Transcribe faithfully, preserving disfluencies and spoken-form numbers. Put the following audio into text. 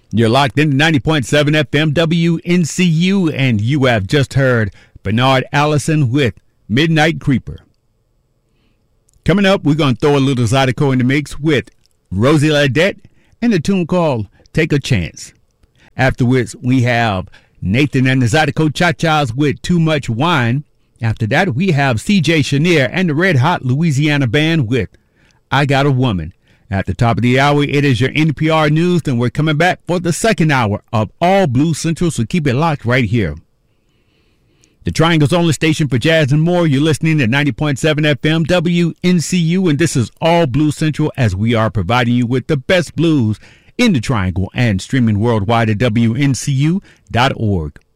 You're locked into ninety point seven F M W N C U, and you have just heard Bernard Allison with Midnight Creeper. Coming up, we're going to throw a little Zydeco in the mix with Rosie Ledette and a tune called Take a Chance. Afterwards, we have Nathan and the Zydeco Cha-Chas with Too Much Wine. After that, we have C J Chenier and the Red Hot Louisiana Band with I Got a Woman. At the top of the hour, it is your N P R News, and we're coming back for the second hour of All Blues Central, so keep it locked right here. The Triangle's only station for jazz and more. You're listening to ninety point seven F M W N C U, and this is All Blues Central, as we are providing you with the best blues in the Triangle and streaming worldwide at W N C U dot org.